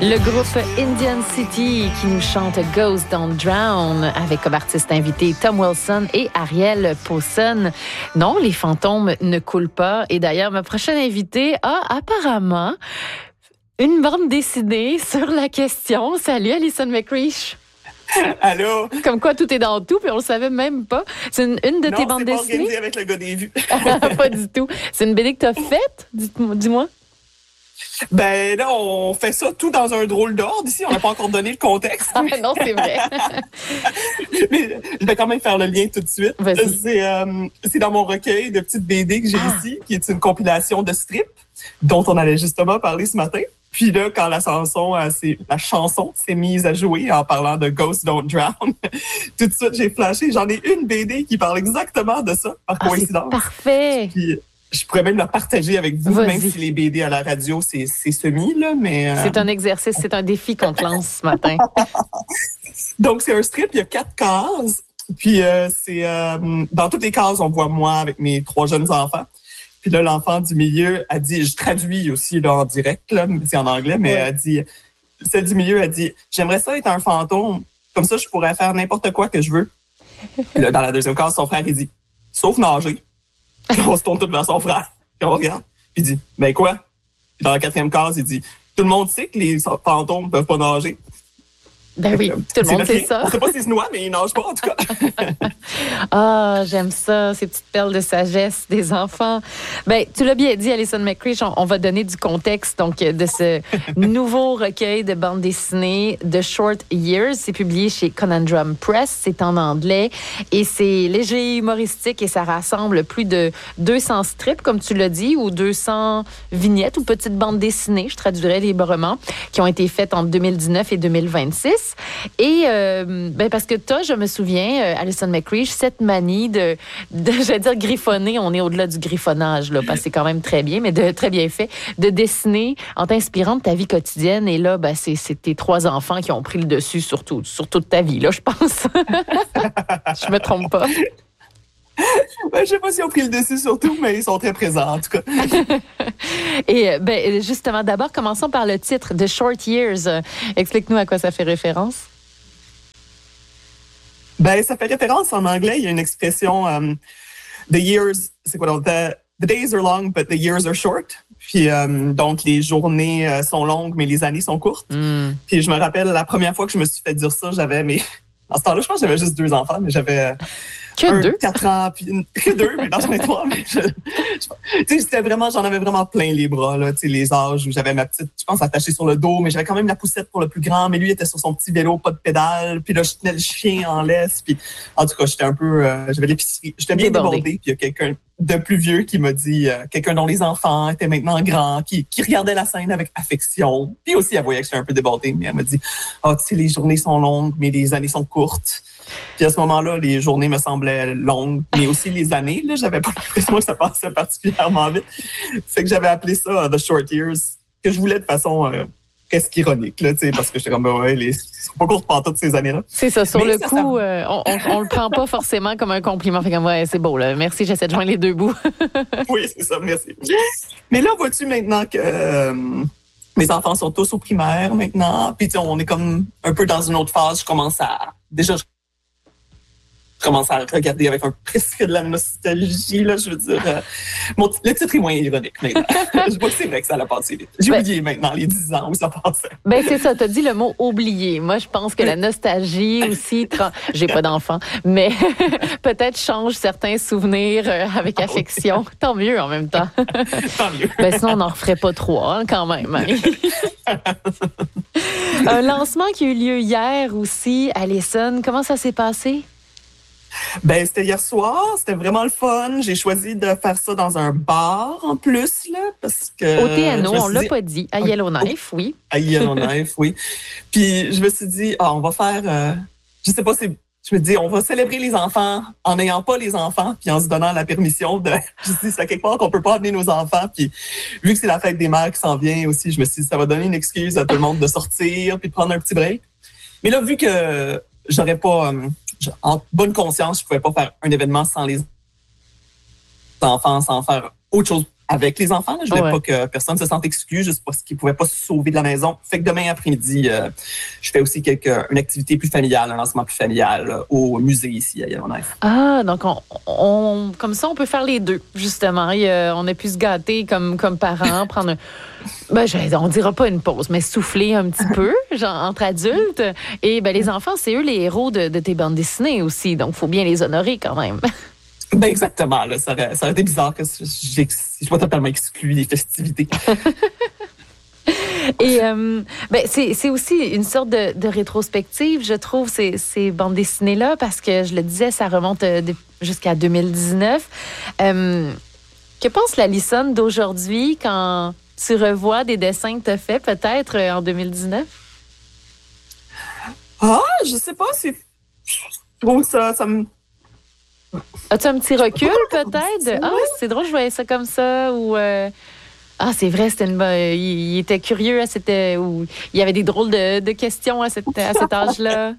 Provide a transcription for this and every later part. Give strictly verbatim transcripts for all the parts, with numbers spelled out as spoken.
Le groupe Indian City qui nous chante Ghost Don't Drown avec comme artistes invités Tom Wilson et Ariel Pawson. Non, les fantômes ne coulent pas. Et d'ailleurs, ma prochaine invitée a apparemment une bande dessinée sur la question. Salut, Alison McCreesh. Allô? Comme quoi, tout est dans tout, puis on le savait même pas. C'est une, une de non, tes bandes dessinées? Non, c'est pas organisé avec le gars des vues. Pas du tout. C'est une B D que t'as faite? Dis-moi. Dis-moi. Ben là, on fait ça tout dans un drôle d'ordre ici. On n'a pas encore donné le contexte. Ah, non, c'est vrai. Mais je vais quand même faire le lien tout de suite. Vas-y. C'est, euh, c'est dans mon recueil de petites B D que j'ai ah. ici, qui est une compilation de strips dont on allait justement parler ce matin. Puis là, quand la chanson, euh, c'est, la chanson s'est mise à jouer en parlant de Ghost Don't Drown, tout de suite, j'ai flashé. J'en ai une B D qui parle exactement de ça, par ah, coïncidence. C'est parfait. Puis, je pourrais même la partager avec vous, Vas-y. même si les B D à la radio, c'est, c'est semi, là, mais... Euh... C'est un exercice, c'est un défi qu'on te lance ce matin. Donc, c'est un strip, il y a quatre cases. Puis, euh, c'est... Euh, dans toutes les cases, on voit moi avec mes trois jeunes enfants. Puis là, l'enfant du milieu a dit... Je traduis aussi là, en direct, là, c'est en anglais, mais ouais. Elle a dit... Celle du milieu a dit, j'aimerais ça être un fantôme. Comme ça, je pourrais faire n'importe quoi que je veux. Puis là, dans la deuxième case, son frère, il dit, sauf nager. Puis on se tourne tout vers son frère. Puis on regarde. Puis il dit, ben quoi? Puis dans la quatrième case, il dit, tout le monde sait que les fantômes ne peuvent pas nager. Ben oui, tout le monde sait ça. On ne sait pas s'ils se noient, mais ils nagent pas, en tout cas. Ah, j'aime ça, ces petites perles de sagesse des enfants. Ben, tu l'as bien dit, Alison McCreesh, on, on va donner du contexte donc de ce nouveau recueil de bandes dessinées The Short Years. C'est publié chez Conundrum Press, c'est en anglais et c'est léger, humoristique et ça rassemble plus de deux cents strips, comme tu l'as dit, ou deux cents vignettes ou petites bandes dessinées, je traduirais librement, qui ont été faites entre deux mille dix-neuf et deux mille vingt-six. Et euh, ben parce que toi, je me souviens, euh, Alison McCreesh, cette manie de, de, je vais dire griffonner, on est au-delà du griffonnage, là, parce que c'est quand même très bien, mais de très bien fait, de dessiner en t'inspirant de ta vie quotidienne. Et là, ben, c'est, c'est tes trois enfants qui ont pris le dessus sur, tout, sur toute ta vie, là, je pense. Je me trompe pas. Ben, je sais pas s'ils ont pris le dessus sur tout, mais ils sont très présents, en tout cas. Et ben, justement, d'abord, commençons par le titre, The Short Years. Euh, explique-nous à quoi ça fait référence. Ben, ça fait référence en anglais. Il y a une expression, um, the years, c'est quoi donc? The, the days are long, but the years are short. Puis, um, donc, les journées euh, sont longues, mais les années sont courtes. Mm. Puis, je me rappelle, la première fois que je me suis fait dire ça, j'avais mes... En ce temps-là, je pense que j'avais juste deux enfants, mais j'avais... Que un, deux? Quatre ans, puis une, que deux, mais dans j'en ai trois. Mais je, je, tu sais, c'était vraiment, j'en avais vraiment plein les bras, là, tu sais, les âges où j'avais ma petite, je pense, attachée sur le dos, mais j'avais quand même la poussette pour le plus grand, mais lui était sur son petit vélo, pas de pédale, puis là, je tenais le chien en laisse, puis en tout cas, j'étais un peu, euh, j'avais l'épicerie, j'étais bien débordée, puis il y a quelqu'un de plus vieux qui m'a dit, euh, quelqu'un dont les enfants étaient maintenant grands, qui, qui regardait la scène avec affection, puis aussi, elle voyait que j'étais un peu débordée, mais elle m'a dit, ah, oh, tu sais, les journées sont longues, mais les années sont courtes. Puis à ce moment-là, les journées me semblaient longues, mais aussi les années, là, j'avais pas l'impression que ça passait particulièrement vite. C'est que j'avais appelé ça uh, The Short Years, que je voulais de façon euh, presque ironique, là, tu sais, parce que j'étais comme, ben ouais, les, ils sont pas courtes pendant toutes ces années-là. C'est ça, sur mais le ça, coup, ça... Euh, on, on, on le prend pas forcément comme un compliment. Fait comme, ouais, c'est beau, là. Merci, j'essaie de joindre les deux bouts. Oui, c'est ça, merci. Mais là, vois-tu maintenant que... Euh, mes enfants sont tous au primaire maintenant, puis on est comme un peu dans une autre phase. Je commence à... Déjà, je Je commence à regarder avec un presque de la nostalgie, là, je veux dire. Euh, mon, le titre est moins ironique maintenant. Je vois que c'est vrai que ça l'a passé vite. J'ai ben, oublié maintenant les dix ans où ça passait. Ben c'est ça, t'as dit le mot oublié. Moi, je pense que la nostalgie aussi, tra... j'ai pas d'enfant, mais peut-être change certains souvenirs avec affection. Tant mieux en même temps. Tant mieux. Ben sinon, on n'en referait pas trois, hein, quand même. Hein. Un lancement qui a eu lieu hier aussi, Alison. Comment ça s'est passé? Ben, c'était hier soir, c'était vraiment le fun. J'ai choisi de faire ça dans un bar en plus, là, parce que... Au T N O, on l'a dit, pas dit, à Yellowknife, oui. À Yellowknife, oui. Puis je me suis dit, ah, on va faire, euh, je sais pas, c'est, je me dis, on va célébrer les enfants en n'ayant pas les enfants, puis en se donnant la permission de, je me suis dit, c'est à quelque part qu'on peut pas amener nos enfants, puis vu que c'est la fête des mères qui s'en vient aussi, je me suis dit, ça va donner une excuse à tout le monde de sortir, puis de prendre un petit break. Mais là, vu que j'aurais pas... Euh, en bonne conscience, je pouvais pas faire un événement sans les enfants, sans faire autre chose avec les enfants. Là. Je voulais Ouais. pas que personne se sente exclu juste parce qu'ils pouvaient pas se sauver de la maison. Fait que demain après-midi, euh, je fais aussi quelque, une activité plus familiale, un lancement plus familial euh, au musée ici à Yellowknife. Ah, donc on, on, comme ça, on peut faire les deux, justement. Et, euh, on a pu se gâter comme, comme parents, prendre un, ben, je, on dira pas une pause, mais souffler un petit peu, genre entre adultes. Et ben, les enfants, c'est eux les héros de, de tes bandes dessinées aussi, donc il faut bien les honorer quand même. Ben exactement. Là, ça, aurait, ça aurait été bizarre que je, je, je sois totalement exclu des festivités. Et euh, ben, c'est, c'est aussi une sorte de, de rétrospective, je trouve, ces, ces bandes dessinées-là, parce que, je le disais, ça remonte de, jusqu'à deux mille dix-neuf. Euh, que pense la Lison d'aujourd'hui quand tu revois des dessins que tu as faits peut-être en deux mille dix-neuf? Ah, je sais pas, c'est... Je trouve ça, ça me... As-tu un petit recul peut-être? Ah, c'est drôle, je voyais ça comme ça, ou... Euh... Ah, c'est vrai, c'était une... il, il était curieux à cette... Ou il y avait des drôles de, de questions à, cette, à cet âge-là.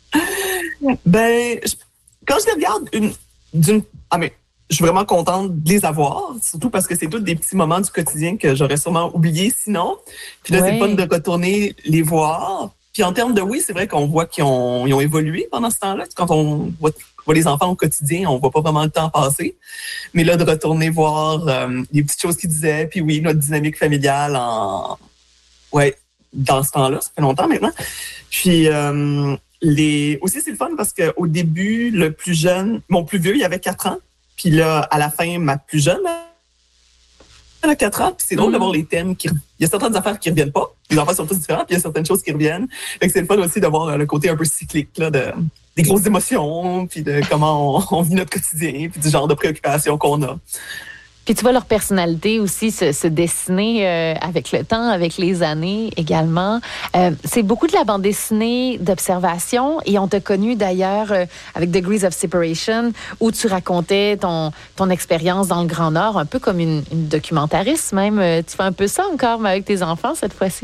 Ben, je, quand je les regarde, une, d'une, ah, mais je suis vraiment contente de les avoir, surtout parce que c'est tous des petits moments du quotidien que j'aurais sûrement oubliés sinon. Puis là, ouais. C'est le fun de retourner les voir. Puis en termes de oui, c'est vrai qu'on voit qu'ils ont, ils ont évolué pendant ce temps-là. Quand on voit, voit les enfants au quotidien, on voit pas vraiment le temps passer. Mais là, de retourner voir euh, les petites choses qu'ils disaient, puis oui, notre dynamique familiale en, ouais, dans ce temps-là, ça fait longtemps maintenant. Puis euh, les, aussi c'est le fun parce que au début, le plus jeune, mon plus vieux, il avait quatre ans. Puis là, à la fin, ma plus jeune, elle a quatre ans, puis c'est drôle mm. de voir les thèmes qui... Il y a certaines affaires qui reviennent pas. Les enfants sont tous différents, puis il y a certaines choses qui reviennent. Fait que c'est le fun aussi de voir le côté un peu cyclique là, de, des grosses émotions, puis de comment on, on vit notre quotidien, puis du genre de préoccupations qu'on a. Puis tu vois leur personnalité aussi se, se dessiner euh, avec le temps, avec les années également. Euh, c'est beaucoup de la bande dessinée d'observation et on t'a connu d'ailleurs euh, avec Degrees of Separation où tu racontais ton, ton expérience dans le Grand Nord, un peu comme une, une documentariste même. Tu fais un peu ça encore mais avec tes enfants cette fois-ci.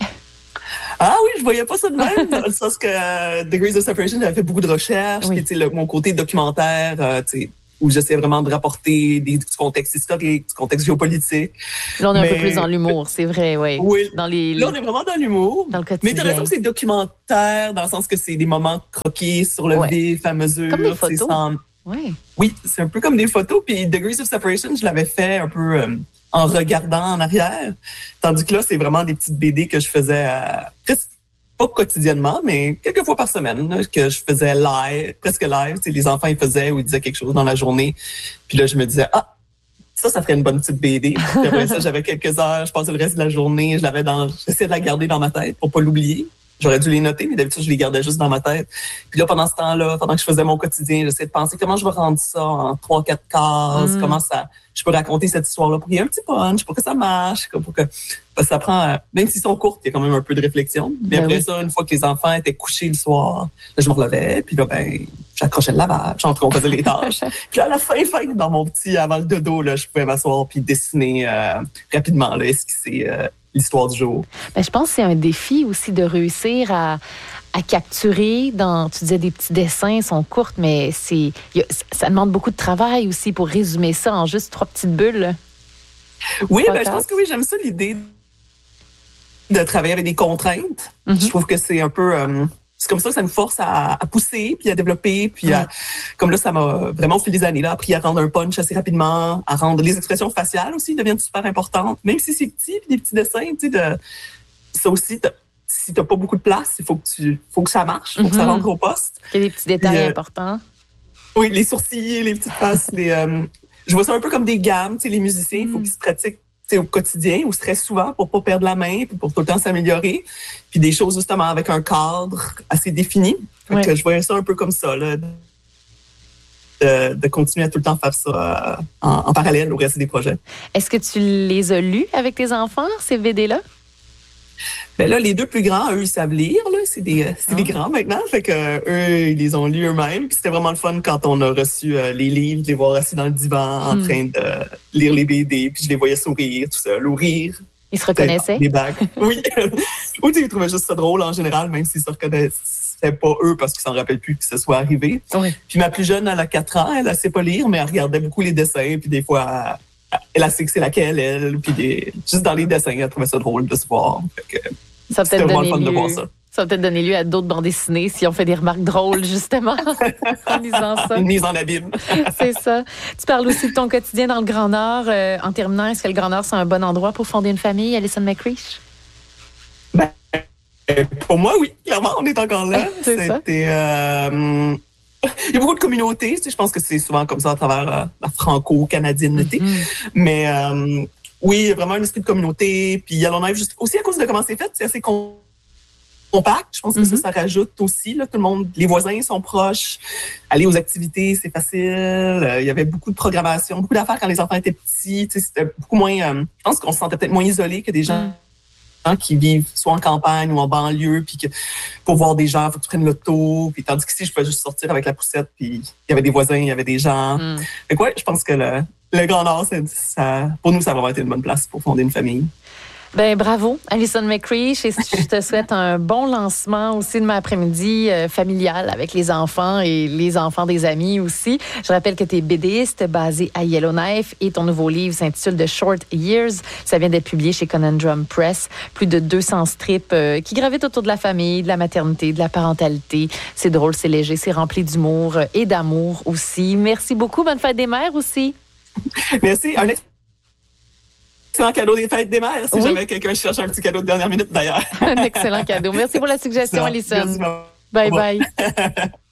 Ah oui, je voyais pas ça de même, dans le sens que euh, Degrees of Separation, j'avais fait beaucoup de recherches, oui. Puis, le, mon côté documentaire, euh, tu sais, où j'essaie vraiment de rapporter des, du contexte historique, du contexte géopolitique. Là, on est mais, un peu plus dans l'humour, c'est vrai, oui. Oui, dans les, là, on est vraiment dans l'humour. Dans le quotidien. Mais t'as raison que c'est documentaire, dans le sens que c'est des moments croqués sur le ouais. vif, à mesure. Comme des photos. Sans... Ouais. Oui, c'est un peu comme des photos. Puis Degrees of Separation, je l'avais fait un peu euh, en regardant en arrière. Tandis que là, c'est vraiment des petites B D que je faisais euh, presque pas quotidiennement, mais quelques fois par semaine, là, que je faisais live, presque live. Tu sais, les enfants, ils faisaient ou ils disaient quelque chose dans la journée. Puis là, je me disais, ah, ça, ça ferait une bonne petite B D. Puis après ça, j'avais quelques heures, je passais le reste de la journée, je l'avais dans, j'essayais de la garder dans ma tête pour pas l'oublier. J'aurais dû les noter, mais d'habitude, je les gardais juste dans ma tête. Puis là, pendant ce temps-là, pendant que je faisais mon quotidien, j'essayais de penser comment je vais rendre ça en trois, quatre cases, mm. comment ça, je peux raconter cette histoire-là pour qu'il y ait un petit punch, pour que ça marche, pour que, parce que ça prend, même s'ils sont courtes, il y a quand même un peu de réflexion. Mais ben après oui. ça, une fois que les enfants étaient couchés le soir, là, je me relevais, puis là, ben, j'accrochais le lavage, j'entrais, on faisait les tâches. Puis à la fin, fin, dans mon petit, avant le dodo, là, je pouvais m'asseoir puis dessiner euh, rapidement, là, esquisser euh, l'histoire du jour. Ben, je pense que c'est un défi aussi de réussir à, à capturer dans, tu disais des petits dessins, sont courtes, mais c'est, y a, ça demande beaucoup de travail aussi pour résumer ça en juste trois petites bulles. Oui, ben, je pense que oui, j'aime ça l'idée de travailler avec des contraintes. Mm-hmm. Je trouve que c'est un peu... Euh, c'est comme ça que ça me force à, à pousser, puis à développer, puis mm. à, comme là, ça m'a vraiment, au fil des années, là, appris à rendre un punch assez rapidement, à rendre les expressions faciales aussi deviennent super importantes, même si c'est petit, puis des petits dessins, tu sais, de, ça aussi, t'as, si t'as pas beaucoup de place, il faut que tu, faut que ça marche, il faut mm-hmm. que ça rentre au poste. Il y a des petits détails puis, euh, importants. Oui, les sourcils, les petites faces, les, euh, je vois ça un peu comme des gammes, tu sais, les musiciens, il mm. faut qu'ils se pratiquent au quotidien ou très souvent pour pas perdre la main puis pour tout le temps s'améliorer. Puis des choses justement avec un cadre assez défini. Fait ouais. que je voyais ça un peu comme ça, là, de, de continuer à tout le temps faire ça euh, en, en parallèle au reste des projets. Est-ce que tu les as lus avec tes enfants, ces B D-là? Ben là, les deux plus grands, eux, ils savent lire. Là. C'est, des, c'est ah. des grands maintenant. Fait que eux, ils les ont lus eux-mêmes. Puis c'était vraiment le fun quand on a reçu euh, les livres, de les voir assis dans le divan en mm. train de lire les B D. Puis je les voyais sourire, tout ça, ou rire. Ils se reconnaissaient? Des bagues. Oui. Ou ils trouvaient juste ça drôle en général, même s'ils se reconnaissaient pas eux parce qu'ils s'en rappellent plus que ce soit arrivé. Oui. Puis ma plus jeune, elle a quatre ans. Elle ne sait pas lire, mais elle regardait beaucoup les dessins. Puis des fois, élastique, c'est laquelle, elle. Puis des, juste dans les dessins, elle trouvait ça drôle de se voir. Fait que, ça c'était vraiment le fun lieu, de voir ça. Ça va peut-être donner lieu à d'autres bandes dessinées si on fait des remarques drôles, justement, en lisant ça. Une mise en abîme. C'est ça. Tu parles aussi de ton quotidien dans le Grand Nord. Euh, en terminant, est-ce que le Grand Nord, c'est un bon endroit pour fonder une famille, Alison McCreesh? Ben, pour moi, oui. Clairement, on est encore là. C'est ça. Euh, il y a beaucoup de communautés. Tu sais, je pense que c'est souvent comme ça à travers euh, la franco-canadienneté. Mm-hmm. Mais euh, oui, il y a vraiment un esprit de communauté. Puis Yellowknife, juste aussi à cause de comment c'est fait, c'est assez con. Compact, je pense que mm-hmm. ça, ça rajoute aussi. Là, tout le monde, les voisins sont proches. Aller aux activités, c'est facile. Euh, il y avait beaucoup de programmation, beaucoup d'affaires quand les enfants étaient petits. C'était beaucoup moins. Euh, je pense qu'on se sentait peut-être moins isolé que des gens mm. qui vivent soit en campagne ou en banlieue, puis que pour voir des gens, il faut que tu prennes l'auto. Puis tandis qu'ici, je pouvais juste sortir avec la poussette, puis il y avait des voisins, il y avait des gens. Mm. Fait que ouais, je pense que le, le Grand Nord, c'est, ça, pour nous, ça a vraiment été une bonne place pour fonder une famille. Ben bravo, Alison McCreesh, et je te souhaite un bon lancement aussi de après-midi euh, familial avec les enfants et les enfants des amis aussi. Je rappelle que tu es bédéiste basé à Yellowknife et ton nouveau livre s'intitule The Short Years. Ça vient d'être publié chez Conundrum Press. Plus de deux cents strips euh, qui gravitent autour de la famille, de la maternité, de la parentalité. C'est drôle, c'est léger, c'est rempli d'humour et d'amour aussi. Merci beaucoup. Bonne fête des mères aussi. Merci. Un excellent cadeau des fêtes des mères, si oui. jamais quelqu'un cherche un petit cadeau de dernière minute d'ailleurs. Un excellent cadeau. Merci pour la suggestion, Alison. Merci, bye bye.